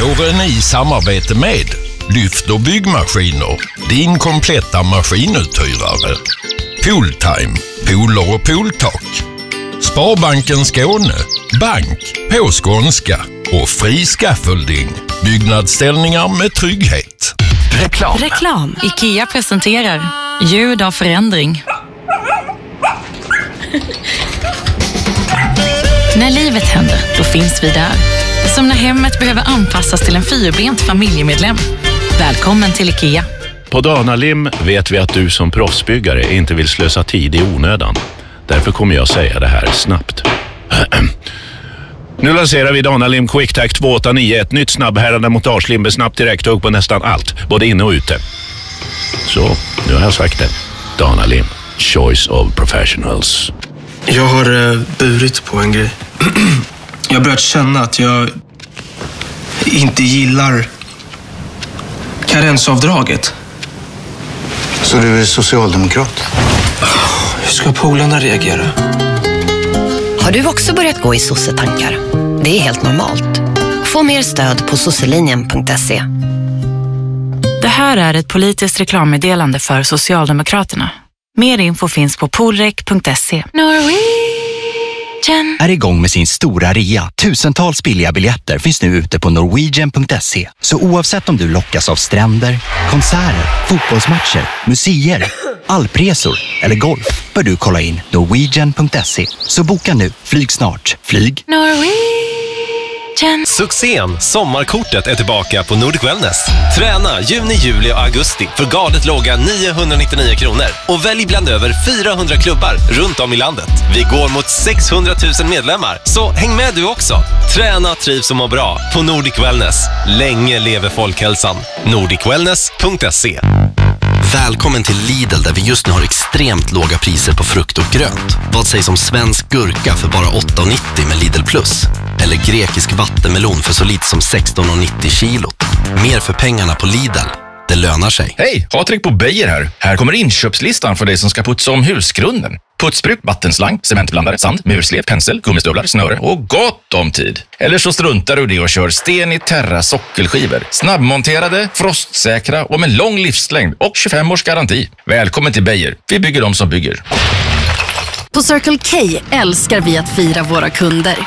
Våren i samarbete med Lyft och byggmaskiner, din kompletta maskinuthyrare. Pooltime, pooler och pooltak. Sparbanken Skåne, bank på skånska och fri scaffolding. Byggnadsställningar med trygghet. Reklam. IKEA presenterar ljud av förändring. När livet händer, då finns vi där. Som när hemmet behöver anpassas till en fyrbent familjemedlem. Välkommen till IKEA. På Dana Lim vet vi att du som proffsbyggare inte vill slösa tid i onödan. Därför kommer jag säga det här snabbt. Nu lanserar vi Dana Lim QuickTac 289, ett nytt snabbhärande montagelim med snabbt direkthugg på nästan allt, både inne och ute. Så, nu har jag sagt det. Dana Lim, choice of professionals. Jag har burit på en grej. Jag har börjat känna att jag inte gillar karensavdraget. Så du är socialdemokrat? Hur ska polarna reagera? Har du också börjat gå i sossetankar? Det är helt normalt. Få mer stöd på sosselinjen.se. Det här är ett politiskt reklammeddelande för Socialdemokraterna. Mer info finns på polrek.se. Norwegian är igång med sin stora rea. Tusentals billiga biljetter finns nu ute på norwegian.se. Så oavsett om du lockas av stränder, konserter, fotbollsmatcher, museer, alpresor eller golf, bör du kolla in norwegian.se. Så boka nu, flyg snart. Flyg Norwegian. Succén Sommarkortet är tillbaka på Nordic Wellness. Träna juni, juli och augusti för galet låga 999 kronor. Och välj bland över 400 klubbar runt om i landet. Vi går mot 600 000 medlemmar, så häng med du också. Träna, trivs och må bra på Nordic Wellness. Länge lever folkhälsan. nordicwellness.se. Välkommen till Lidl, där vi just nu har extremt låga priser på frukt och grönt. Vad sägs om svensk gurka för bara 8,90 med Lidl Plus? Eller grekisk vattenmelon för så lite som 16,90 kilot. Mer för pengarna på Lidl. Det lönar sig. Hej, Patrik på Beijer här. Här kommer inköpslistan för dig som ska putsa om husgrunden. Putsbruk, vattenslang, cementblandare, sand, murslev, pensel, gummistövlar, snöre och gott om tid. Eller så struntar du det och kör sten i Terra sockelskivor. Snabbmonterade, frostsäkra och med lång livslängd och 25 års garanti. Välkommen till Beijer. Vi bygger dem som bygger. På Circle K älskar vi att fira våra kunder.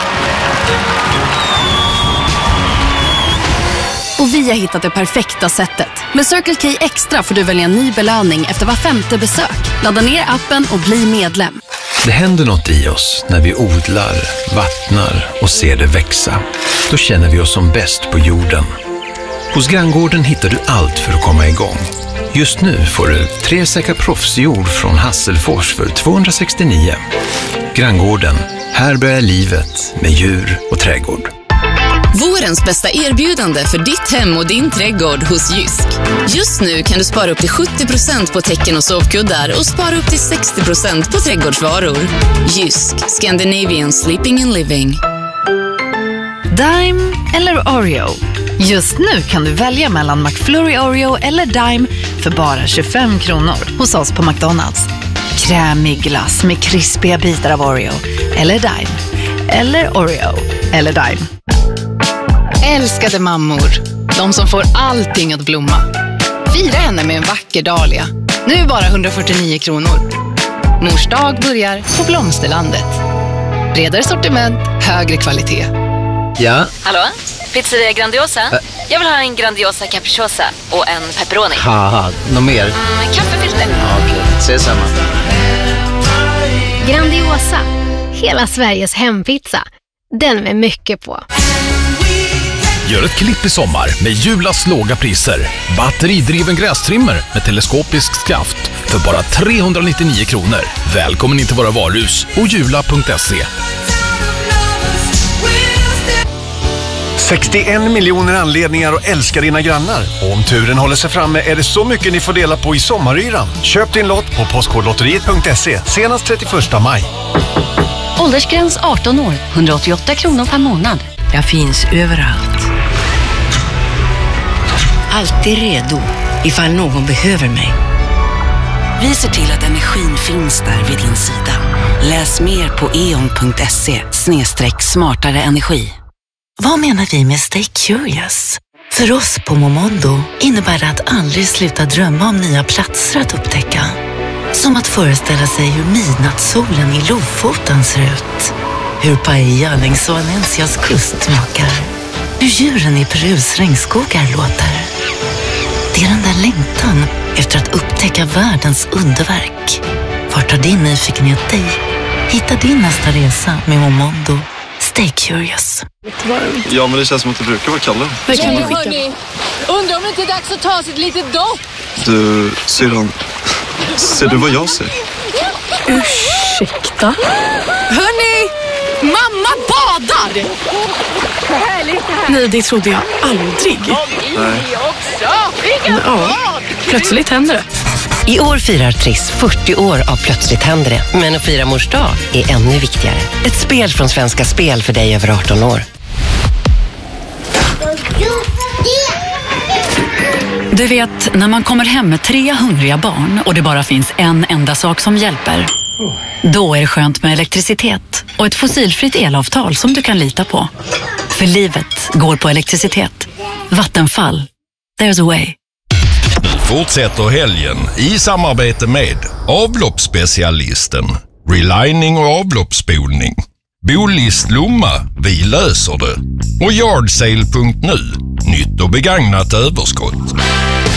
Och vi har hittat det perfekta sättet. Med Circle K Extra får du välja en ny belöning efter var 5:e besök. Ladda ner appen och bli medlem. Det händer något i oss när vi odlar, vattnar och ser det växa. Då känner vi oss som bäst på jorden. Hos Granngården hittar du allt för att komma igång. Just nu får du 3 säckar proffsjord från Hasselfors för 269. Granngården, här börjar livet med djur och trädgård. Vårens bästa erbjudande för ditt hem och din trädgård hos Jysk. Just nu kan du spara upp till 70% på täcken och sovkuddar och spara upp till 60% på trädgårdsvaror. Jysk, Scandinavian Sleeping and Living. Dime eller Oreo? Just nu kan du välja mellan McFlurry Oreo eller Dime för bara 25 kronor hos oss på McDonalds. Krämig glass med krispiga bitar av Oreo eller Dime. Eller Oreo eller Dime. Älskade mammor, de som får allting att blomma. Fira henne med en vacker dahlia. Nu bara 149 kronor. Mors dag börjar på Blomsterlandet. Bredare sortiment, högre kvalitet. Ja? Hallå? Pizzeria Grandiosa? Jag vill ha en Grandiosa capriciosa och en pepperoni. Haha, något mer? Kaffefilter. Ja, okej, ses samma. Grandiosa, hela Sveriges hempizza. Den med mycket på. Gör ett klipp i sommar med Julas låga priser. Batteridriven grästrimmer med teleskopisk skaft för bara 399 kronor. Välkommen in till våra varuhus och jula.se. 61 miljoner anledningar att älska dina grannar. Och om turen håller sig framme är det så mycket ni får dela på i sommaryran. Köp din lott på postkodlotteriet.se senast 31 maj. Åldersgräns 18 år, 188 kronor per månad. Jag finns överallt. Alltid redo ifall någon behöver mig. Vi ser till att energin finns där vid din sida. Läs mer på eon.se/smartare energi. Vad menar vi med Stay Curious? För oss på Momondo innebär det att aldrig sluta drömma om nya platser att upptäcka. Som att föreställa sig hur midnattssolen i Lofoten ser ut. Hur paella längs Valencias kust smakar. Hur djuren i Perus regnskogar låter. Det är den där längtan efter att upptäcka världens underverk. Vart tar din nyfikenhet dig? Hitta din nästa resa med Momondo. Stay curious. Ja, men det känns som att det brukar vara kallare. Vad kan du skicka? Undrar om det inte är dags att ta sig ett litet dopp. Du, syrran, ser du vad jag ser? Ursäkta? Hörni! Mamma badar! Vad härligt det här. Nej, det trodde jag aldrig. Nej. Ja, plötsligt händer det. I år firar Triss 40 år av Plötsligt händer det. Men att fira mors dag är ännu viktigare. Ett spel från Svenska Spel för dig över 18 år. Du vet, när man kommer hem med 3 hungriga barn och det bara finns en enda sak som hjälper. Då är det skönt med elektricitet och ett fossilfritt elavtal som du kan lita på. För livet går på elektricitet. Vattenfall. There's a way. Fortsätter helgen i samarbete med avloppsspecialisten, relining och avloppsspolning, Bolist Lomma, vi löser det, och Yardsale.nu, nytt och begagnat överskott.